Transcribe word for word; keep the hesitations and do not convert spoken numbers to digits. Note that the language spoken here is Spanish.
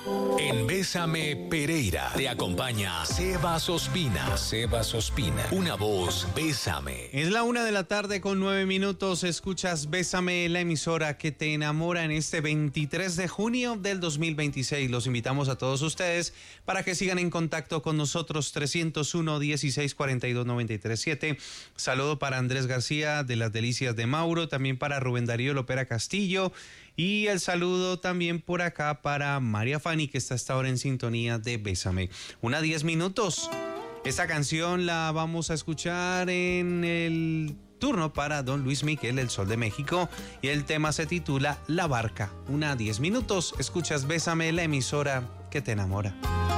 En Bésame Pereira te acompaña Sebas Ospina. Sebas Ospina, una voz Bésame. Es la una de la tarde con nueve minutos. Escuchas Bésame, la emisora que te enamora en este veintitrés de junio del dos mil veintiséis. Los invitamos a todos ustedes para que sigan en contacto con nosotros. Trescientos uno, dieciséis, cuarenta y dos, noventa y tres, siete. Saludo para Andrés García de Las Delicias de Mauro, también para Rubén Darío Lopera Castillo, y el saludo también por acá para María Fanny, que está hasta ahora en sintonía de Bésame. Una diez minutos. Esta canción la vamos a escuchar en el turno para don Luis Miguel, el Sol de México, y el tema se titula La Barca. Una diez minutos. Escuchas Bésame, la emisora que te enamora.